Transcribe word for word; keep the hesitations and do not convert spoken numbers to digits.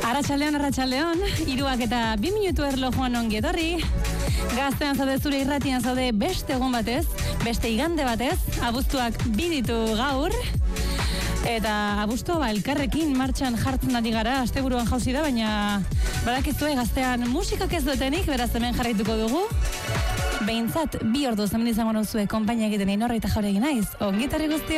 Arratsaldeon, arratsaldeon, hiruak eta bi minutu erlojuan ongi etorri. Gaztean zaude, zure irratian zaude, beste egun batez, beste igande batez, abuztuak bi ditu gaur. Eta abuztua ba, elkarrekin martxan jartzen ari gara, asteburuan jauzi da, baina badakizue gaztean musikak ez dutenik, beraz hemen jarraituko dugu. Behintzat, bi orduz hemen izango nozue, konpainia egiten egin horreita jauregin naiz, ongi etorri guzti.